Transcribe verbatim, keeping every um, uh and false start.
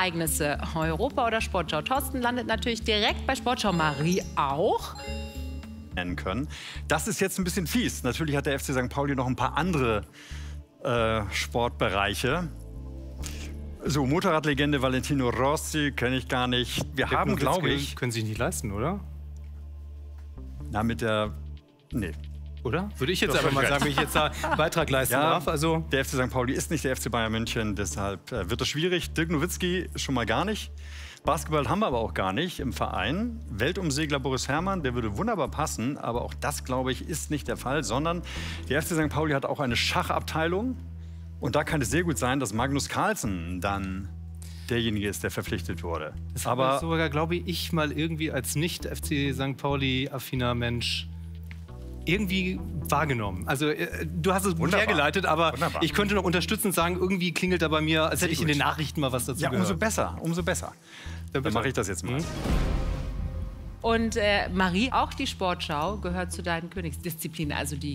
Ereignisse, Europa oder Sportschau? Thorsten landet natürlich direkt bei Sportschau, Marie auch. Nennen können. Das ist jetzt ein bisschen fies. Natürlich hat der F C Sankt Pauli noch ein paar andere äh, Sportbereiche. So, Motorradlegende Valentino Rossi kenne ich gar nicht. Wir Dirk haben, glaube Nowitzki ich... Können Sie sich nicht leisten, oder? Na, mit der... Nee. Oder? Würde ich jetzt Doch, aber mal recht. sagen, wenn ich jetzt da einen Beitrag leisten Ja, darf. Also der F C Sankt Pauli ist nicht der F C Bayern München, deshalb äh, wird das schwierig. Dirk Nowitzki schon mal gar nicht. Basketball haben wir aber auch gar nicht im Verein. Weltumsegler Boris Herrmann, der würde wunderbar passen, aber auch das, glaube ich, ist nicht der Fall, sondern der F C Sankt Pauli hat auch eine Schachabteilung. Und da kann es sehr gut sein, dass Magnus Carlsen dann derjenige ist, der verpflichtet wurde. das aber habe sogar, glaube ich, mal irgendwie als Nicht-F C Sankt Pauli-affiner Mensch irgendwie wahrgenommen. Also äh, du hast es Wunderbar. hergeleitet, aber Wunderbar. ich könnte noch unterstützend sagen, irgendwie klingelt da bei mir, als hätte ich in den Nachrichten mal was dazu ja, gehört. umso besser, umso besser. Ja, Dann mache ich das jetzt mal. Mhm. Und äh, Marie, auch die Sportschau gehört zu deinen Königsdisziplinen, also die